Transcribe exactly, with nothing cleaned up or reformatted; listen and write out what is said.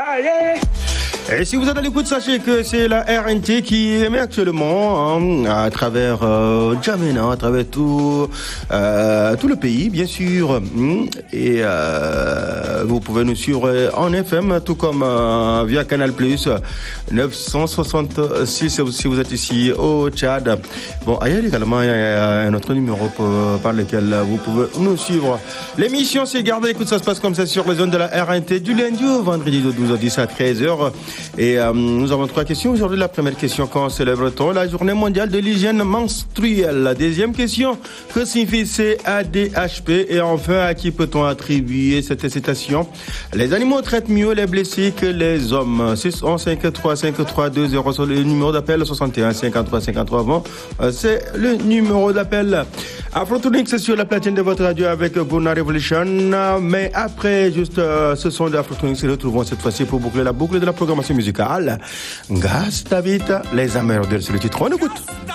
Et si vous êtes à l'écoute, sachez que c'est la R N T qui émet actuellement hein, à travers euh, Djamena, à travers tout, euh, tout le pays, bien sûr. Et euh, vous pouvez nous suivre en F M, tout comme euh, via Canal Plus, neuf cent soixante-six si vous êtes ici au Tchad. Bon, ailleurs également, il y a un autre numéro par lequel vous pouvez nous suivre. L'émission, c'est Gardez l'écoute, ça se passe comme ça sur les zones de la R N T du lundi au vendredi de douze heures dix à treize heures. Et euh, nous avons trois questions. Aujourd'hui, la première question, quand célèbre-t-on la journée mondiale de l'hygiène menstruelle? La deuxième question, que signifie C A D H P? Et enfin, à qui peut-on attribuer cette citation? Les animaux traitent mieux les blessés que les hommes. six un cinq trois cinq trois deux zéro, c'est le numéro d'appel. Soixante et un cinquante-trois cinquante-trois avant, c'est le numéro d'appel. Afrotronic, c'est sur la platine de votre radio avec Burna Revolution. Mais après, juste euh, ce son d'Afrotronic, se retrouvons cette fois-ci pour boucler la boucle de la programmation musicale. Gasta Vita, les amateurs de le titre, on écoute.